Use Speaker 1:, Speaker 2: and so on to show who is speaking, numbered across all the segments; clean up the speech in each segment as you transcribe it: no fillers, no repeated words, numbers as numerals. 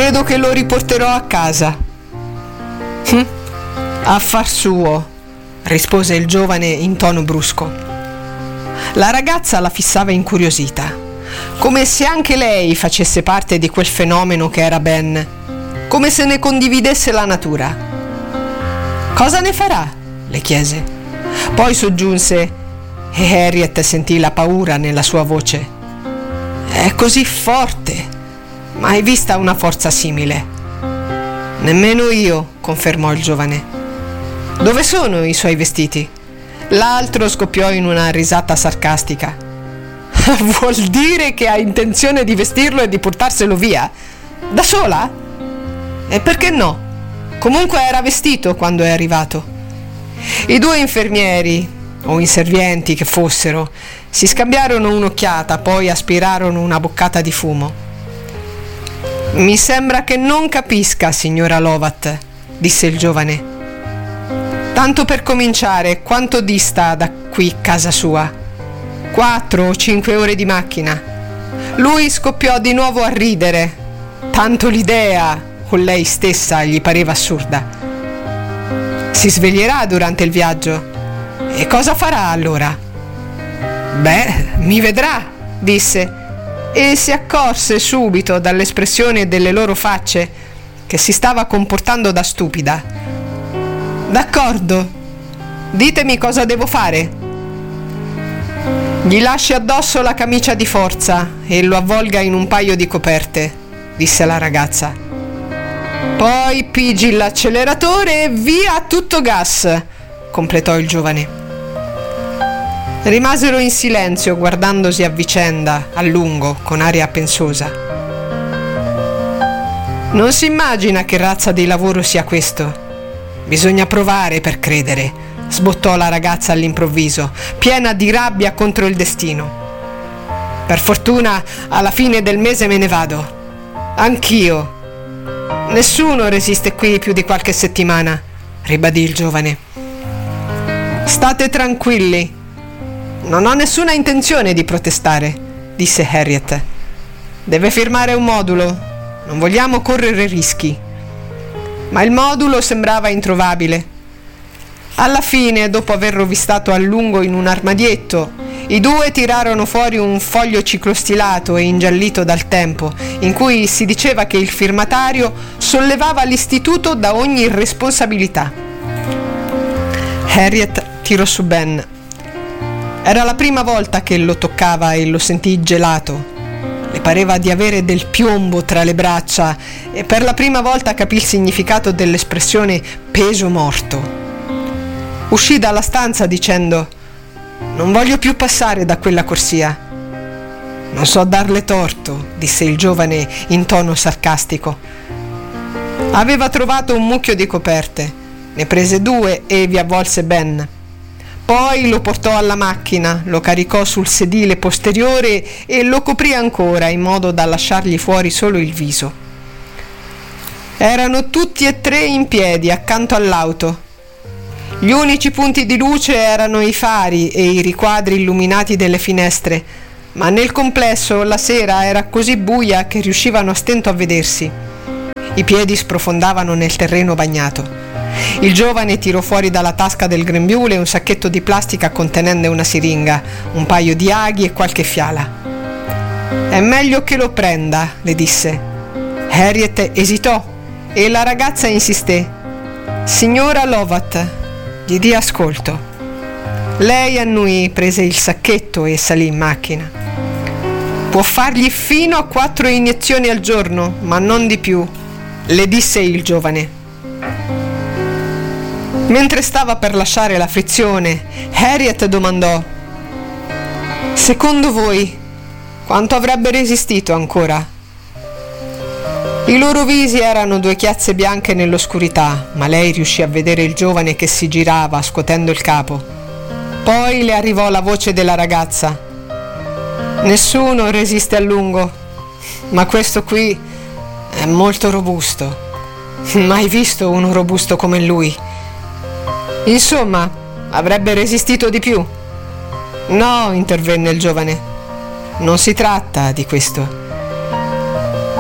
Speaker 1: Credo che lo riporterò a casa. Affar suo, rispose il giovane in tono brusco. La ragazza la fissava incuriosita, come se anche lei facesse parte di quel fenomeno che era Ben, come se ne condividesse la natura. Cosa ne farà? Le chiese. Poi soggiunse, e Harriet sentì la paura nella sua voce. È così forte, mai vista una forza simile. Nemmeno io, confermò il giovane. Dove sono i suoi vestiti? L'altro scoppiò in una risata sarcastica. Vuol dire che ha intenzione di vestirlo e di portarselo via? Da sola? E perché no? Comunque era vestito quando è arrivato. I due infermieri, o inservienti che fossero, si scambiarono un'occhiata, poi aspirarono una boccata di fumo. Mi sembra che non capisca, signora Lovat, disse il giovane. Tanto per cominciare, quanto dista da qui casa sua? 4 o 5 ore di macchina. Lui scoppiò di nuovo a ridere, tanto l'idea, o lei stessa, gli pareva assurda. Si sveglierà durante il viaggio. E cosa farà allora? Beh, mi vedrà, disse, e si accorse subito dall'espressione delle loro facce che si stava comportando da stupida. D'accordo, ditemi cosa devo fare. Gli lasci addosso la camicia di forza e lo avvolga in un paio di coperte, disse la ragazza. Poi pigi l'acceleratore e via a tutto gas, completò il giovane. Rimasero in silenzio guardandosi a vicenda a lungo con aria pensosa. Non si immagina che razza di lavoro sia questo. Bisogna provare per credere, sbottò la ragazza all'improvviso, piena di rabbia contro il destino. Per fortuna alla fine del mese me ne vado. Anch'io. Nessuno resiste qui più di qualche settimana, ribadì il giovane. State tranquilli. Non ho nessuna intenzione di protestare, disse Harriet. Deve firmare un modulo. Non vogliamo correre rischi. Ma il modulo sembrava introvabile. Alla fine, dopo aver rovistato a lungo in un armadietto, i due tirarono fuori un foglio ciclostilato e ingiallito dal tempo, in cui si diceva che il firmatario sollevava l'istituto da ogni responsabilità. Harriet tirò su Ben. Era la prima volta che lo toccava e lo sentì gelato. Le pareva di avere del piombo tra le braccia e per la prima volta capì il significato dell'espressione peso morto. Uscì dalla stanza dicendo: non voglio più passare da quella corsia. Non so darle torto, disse il giovane in tono sarcastico. Aveva trovato un mucchio di coperte, ne prese 2 e vi avvolse Ben. Poi lo portò alla macchina, lo caricò sul sedile posteriore e lo coprì ancora in modo da lasciargli fuori solo il viso. Erano tutti e 3 in piedi accanto all'auto. Gli unici punti di luce erano i fari e i riquadri illuminati delle finestre, ma nel complesso la sera era così buia che riuscivano a stento a vedersi. I piedi sprofondavano nel terreno bagnato. Il giovane tirò fuori dalla tasca del grembiule un sacchetto di plastica contenente una siringa, un paio di aghi e qualche fiala. È meglio che lo prenda, le disse. Harriet esitò e la ragazza insisté. Signora Lovat, gli dia ascolto. Lei annui, prese il sacchetto e salì in macchina. Può fargli fino a 4 iniezioni al giorno, ma non di più, le disse il giovane. Mentre stava per lasciare la frizione, Harriet domandò: secondo voi, quanto avrebbe resistito ancora? I loro visi erano 2 chiazze bianche nell'oscurità, ma lei riuscì a vedere il giovane che si girava, scuotendo il capo. Poi le arrivò la voce della ragazza. Nessuno resiste a lungo, ma questo qui è molto robusto. Mai visto uno robusto come lui. Insomma, avrebbe resistito di più. No, intervenne il giovane. Non si tratta di questo.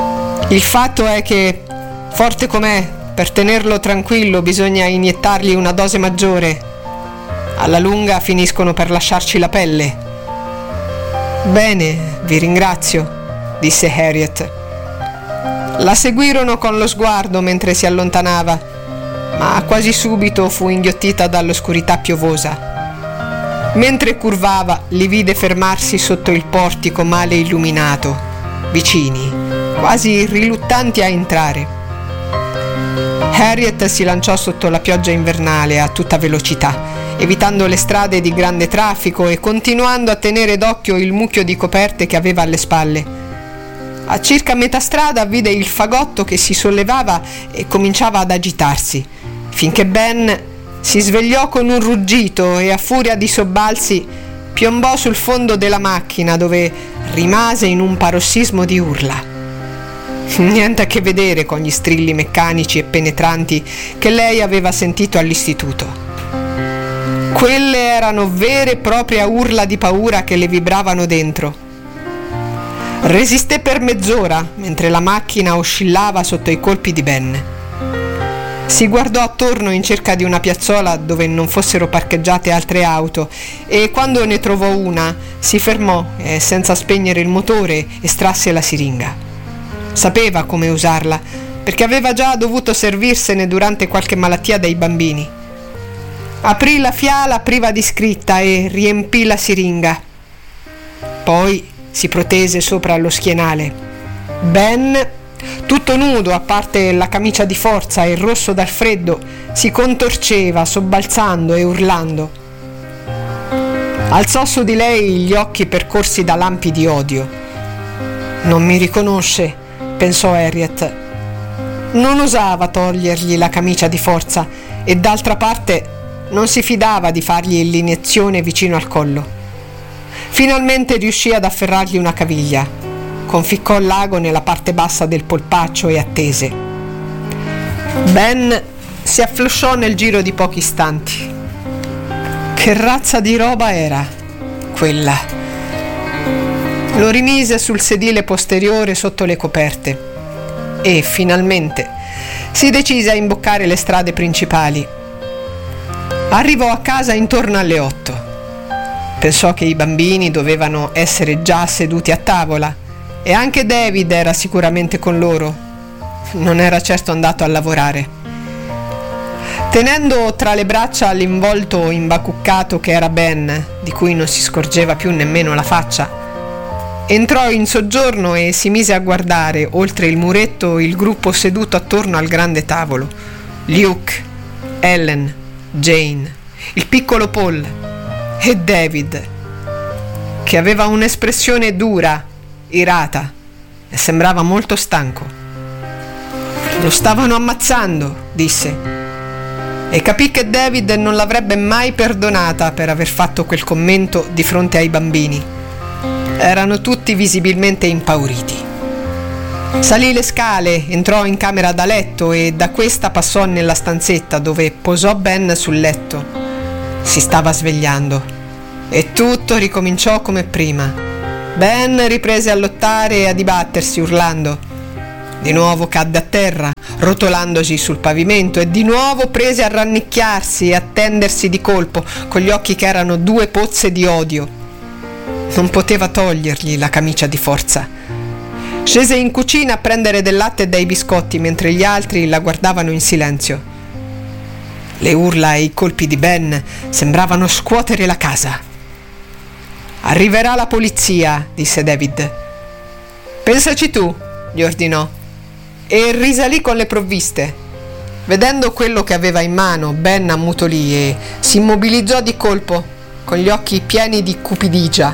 Speaker 1: Il fatto è che, forte com'è, per tenerlo tranquillo bisogna iniettargli una dose maggiore. Alla lunga finiscono per lasciarci la pelle. Bene, vi ringrazio, disse Harriet. La seguirono con lo sguardo mentre si allontanava, ma quasi subito fu inghiottita dall'oscurità piovosa. Mentre curvava, li vide fermarsi sotto il portico male illuminato, vicini, quasi riluttanti a entrare. Harriet si lanciò sotto la pioggia invernale a tutta velocità, evitando le strade di grande traffico e continuando a tenere d'occhio il mucchio di coperte che aveva alle spalle. A circa metà strada vide il fagotto che si sollevava e cominciava ad agitarsi, finché Ben si svegliò con un ruggito e a furia di sobbalzi piombò sul fondo della macchina, dove rimase in un parossismo di urla. Niente a che vedere con gli strilli meccanici e penetranti che lei aveva sentito all'istituto. Quelle erano vere e proprie urla di paura che le vibravano dentro. Resisté per mezz'ora mentre la macchina oscillava sotto i colpi di Ben. Si guardò attorno in cerca di una piazzola dove non fossero parcheggiate altre auto e quando ne trovò una si fermò e senza spegnere il motore estrasse la siringa. Sapeva come usarla perché aveva già dovuto servirsene durante qualche malattia dei bambini. Aprì la fiala priva di scritta e riempì la siringa. Poi si protese sopra lo schienale. Ben, tutto nudo a parte la camicia di forza e rosso dal freddo, si contorceva sobbalzando e urlando. Alzò su di lei gli occhi percorsi da lampi di odio. Non mi riconosce, pensò Harriet. Non osava togliergli la camicia di forza e d'altra parte non si fidava di fargli l'iniezione vicino al collo. Finalmente riuscì ad afferrargli una caviglia, conficcò l'ago nella parte bassa del polpaccio e attese. Ben si afflosciò nel giro di pochi istanti. Che razza di roba era quella? Lo rimise sul sedile posteriore sotto le coperte e finalmente si decise a imboccare le strade principali. Arrivò a casa intorno alle 8. Pensò che i bambini dovevano essere già seduti a tavola e anche David era sicuramente con loro. Non era certo andato a lavorare. Tenendo tra le braccia l'involto imbacuccato che era Ben, di cui non si scorgeva più nemmeno la faccia, entrò in soggiorno e si mise a guardare oltre il muretto il gruppo seduto attorno al grande tavolo. Luke, Ellen, Jane, il piccolo Paul e David, che aveva un'espressione dura, irata e sembrava molto stanco. Lo stavano ammazzando, disse, e capì che David non l'avrebbe mai perdonata per aver fatto quel commento di fronte ai bambini. Erano tutti visibilmente impauriti. Salì le scale, entrò in camera da letto e da questa passò nella stanzetta dove posò Ben sul letto. Si stava svegliando e tutto ricominciò come prima. Ben riprese a lottare e a dibattersi urlando. Di nuovo cadde a terra, rotolandosi sul pavimento, e di nuovo prese a rannicchiarsi e a tendersi di colpo, con gli occhi che erano due pozze di odio. Non poteva togliergli la camicia di forza. Scese in cucina a prendere del latte e dei biscotti mentre gli altri la guardavano in silenzio. Le urla e i colpi di Ben sembravano scuotere la casa. Arriverà la polizia, disse David. Pensaci tu, gli ordinò, e risalì con le provviste. Vedendo quello che aveva in mano, Ben ammutolì e si immobilizzò di colpo, con gli occhi pieni di cupidigia.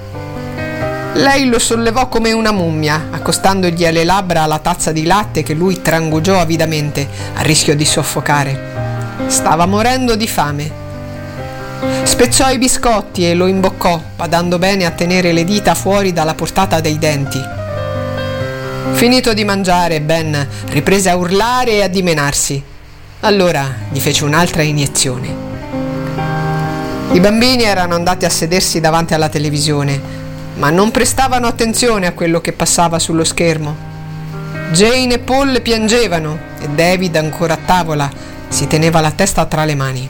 Speaker 1: Lei lo sollevò come una mummia, accostandogli alle labbra la tazza di latte che lui trangugiò avidamente, a rischio di soffocare. Stava morendo di fame. Spezzò i biscotti e lo imboccò, badando bene a tenere le dita fuori dalla portata dei denti. Finito di mangiare, Ben riprese a urlare e a dimenarsi. Allora gli fece un'altra iniezione. I bambini erano andati a sedersi davanti alla televisione, ma non prestavano attenzione a quello che passava sullo schermo. Jane e Paul piangevano e David, ancora a tavola, si teneva la testa tra le mani.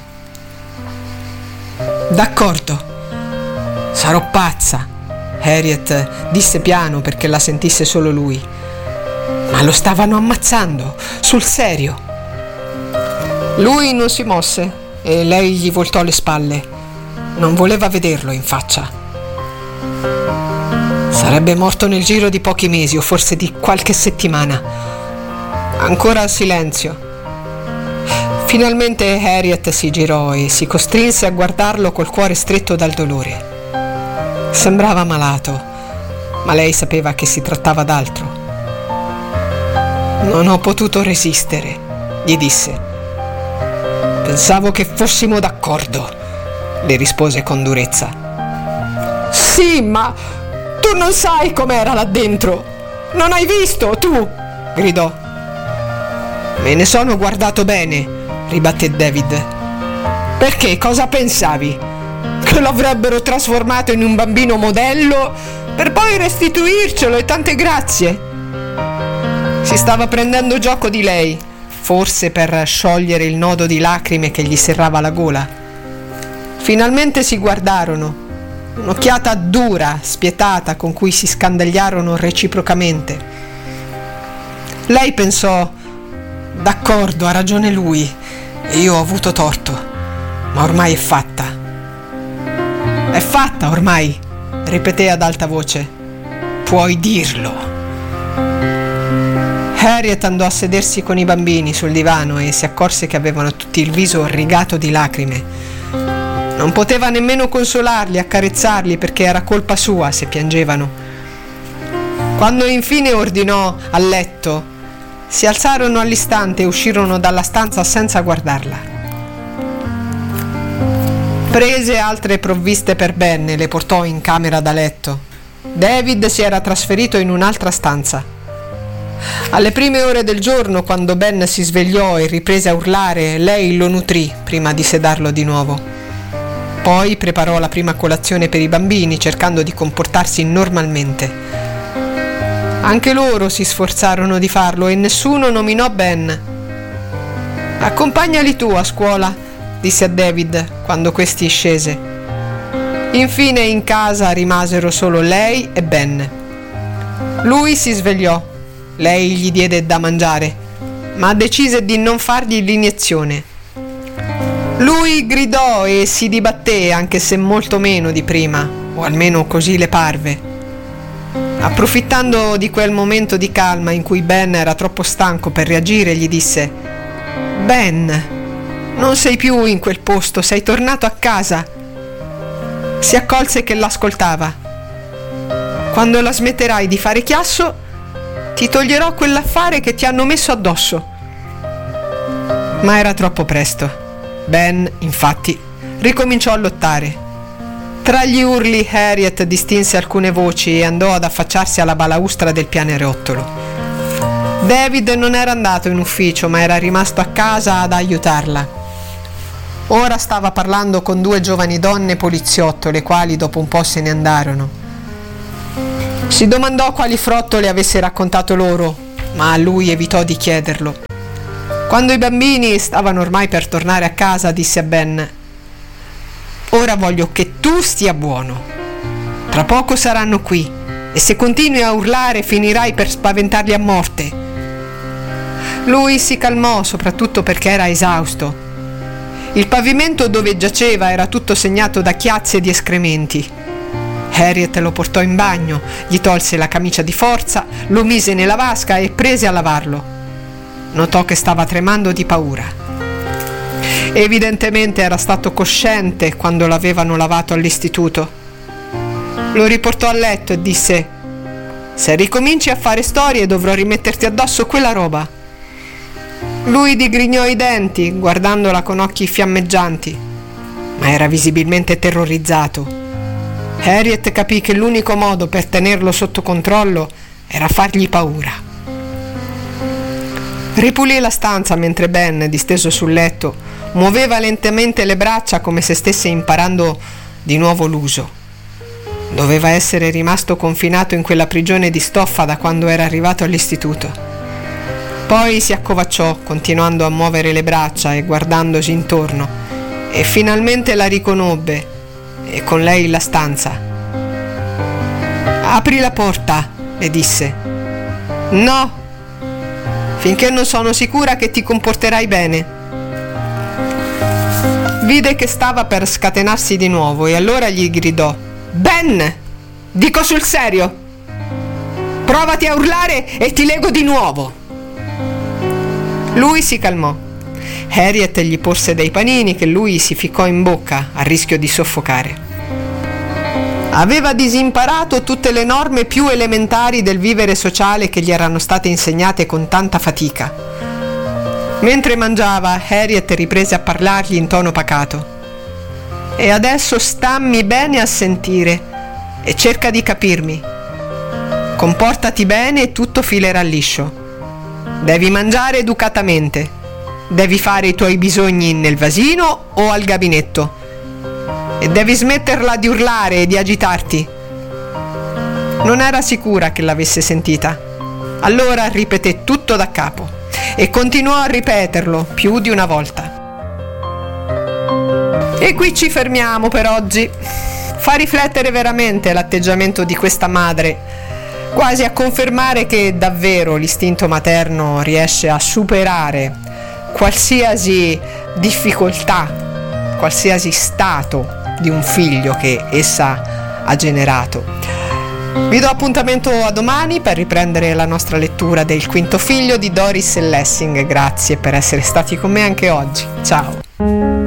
Speaker 1: «D'accordo, sarò pazza», Harriet disse piano perché la sentisse solo lui. «Ma lo stavano ammazzando, sul serio». Lui non si mosse e lei gli voltò le spalle. Non voleva vederlo in faccia. Sarebbe morto nel giro di pochi mesi o forse di qualche settimana. Ancora silenzio. Finalmente Harriet si girò e si costrinse a guardarlo col cuore stretto dal dolore. Sembrava malato, ma lei sapeva che si trattava d'altro. «Non ho potuto resistere», gli disse. «Pensavo che fossimo d'accordo», le rispose con durezza. «Sì, ma tu non sai com'era là dentro! Non hai visto, tu!» gridò. «Me ne sono guardato bene», ribatté David. «Perché? Cosa pensavi? Che l'avrebbero trasformato in un bambino modello per poi restituircelo e tante grazie?» Si stava prendendo gioco di lei, forse per sciogliere il nodo di lacrime che gli serrava la gola. Finalmente si guardarono, un'occhiata dura, spietata, con cui si scandagliarono reciprocamente. Lei pensò: «D'accordo, ha ragione lui, e io ho avuto torto, ma ormai è fatta». «È fatta ormai», ripeté ad alta voce. «Puoi dirlo». Harriet andò a sedersi con i bambini sul divano e si accorse che avevano tutti il viso rigato di lacrime. Non poteva nemmeno consolarli, accarezzarli, perché era colpa sua se piangevano. Quando infine ordinò al letto, si alzarono all'istante e uscirono dalla stanza senza guardarla. Prese altre provviste per Ben e le portò in camera da letto. David si era trasferito in un'altra stanza. Alle prime ore del giorno, quando Ben si svegliò e riprese a urlare, lei lo nutrì prima di sedarlo di nuovo. Poi preparò la prima colazione per i bambini, cercando di comportarsi normalmente. Anche loro si sforzarono di farlo e nessuno nominò Ben. «Accompagnali tu a scuola», disse a David quando questi scese. Infine in casa rimasero solo lei e Ben. Lui si svegliò. Lei gli diede da mangiare, ma decise di non fargli l'iniezione. Lui gridò e si dibatté, anche se molto meno di prima, o almeno così le parve. Approfittando di quel momento di calma in cui Ben era troppo stanco per reagire, gli disse: «Ben, non sei più in quel posto, sei tornato a casa». Si accolse che l'ascoltava. «Quando la smetterai di fare chiasso, ti toglierò quell'affare che ti hanno messo addosso». Ma era troppo presto. Ben, infatti, ricominciò a lottare. Tra gli urli Harriet distinse alcune voci e andò ad affacciarsi alla balaustra del pianerottolo. David non era andato in ufficio, ma era rimasto a casa ad aiutarla. Ora stava parlando con 2 giovani donne poliziotto, le quali dopo un po' se ne andarono. Si domandò quali frottole avesse raccontato loro, ma lui evitò di chiederlo. Quando i bambini stavano ormai per tornare a casa, disse a Ben: «Ora voglio che tu stia buono. Tra poco saranno qui e se continui a urlare finirai per spaventarli a morte». Lui si calmò, soprattutto perché era esausto. Il pavimento dove giaceva era tutto segnato da chiazze di escrementi. Harriet lo portò in bagno, gli tolse la camicia di forza, lo mise nella vasca e prese a lavarlo. Notò che stava tremando di paura. Evidentemente era stato cosciente quando l'avevano lavato all'istituto. Lo riportò a letto e disse: «Se ricominci a fare storie dovrò rimetterti addosso quella roba». Lui digrignò i denti, guardandola con occhi fiammeggianti, ma era visibilmente terrorizzato. Harriet capì che l'unico modo per tenerlo sotto controllo era fargli paura. Ripulì la stanza mentre Ben, disteso sul letto, muoveva lentamente le braccia come se stesse imparando di nuovo l'uso. Doveva essere rimasto confinato in quella prigione di stoffa da quando era arrivato all'istituto. Poi si accovacciò, continuando a muovere le braccia e guardandosi intorno, e finalmente la riconobbe, e con lei la stanza. «Apri la porta», le disse. «No, finché non sono sicura che ti comporterai bene». Vide che stava per scatenarsi di nuovo e allora gli gridò: «Ben, dico sul serio, provati a urlare e ti lego di nuovo». Lui si calmò. Harriet gli porse dei panini che lui si ficcò in bocca a rischio di soffocare. Aveva disimparato tutte le norme più elementari del vivere sociale che gli erano state insegnate con tanta fatica. Mentre mangiava, Harriet riprese a parlargli in tono pacato. «E adesso stammi bene a sentire e cerca di capirmi. Comportati bene e tutto filerà liscio. Devi mangiare educatamente. Devi fare i tuoi bisogni nel vasino o al gabinetto. E devi smetterla di urlare e di agitarti». Non era sicura che l'avesse sentita. Allora ripeté tutto da capo e continuò a ripeterlo più di una volta. E qui ci fermiamo per oggi. Fa riflettere veramente l'atteggiamento di questa madre, quasi a confermare che davvero l'istinto materno riesce a superare qualsiasi difficoltà, qualsiasi stato di un figlio che essa ha generato. Vi do appuntamento a domani per riprendere la nostra lettura del Quinto figlio di Doris Lessing. Grazie per essere stati con me anche oggi. Ciao.